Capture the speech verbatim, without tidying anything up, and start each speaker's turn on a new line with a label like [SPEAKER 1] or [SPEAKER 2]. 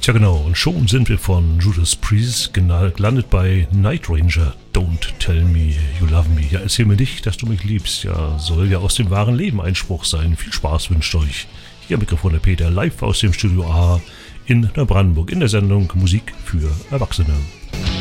[SPEAKER 1] Ja genau, und schon sind wir von Judas Priest gelandet bei Night Ranger. Don't tell me you love me. Ja, erzähl mir nicht, dass du mich liebst. Ja, soll ja aus dem wahren Leben Einspruch sein. Viel Spaß wünscht euch. Hier am Mikrofon der Peter, live aus dem Studio A in Neubrandenburg in der Sendung Musik für Erwachsene.